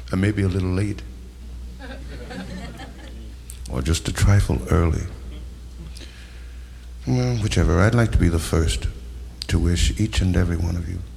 I may be a little late, or just a trifle early. Well, whichever. I'd like to be the first to wish each and every one of you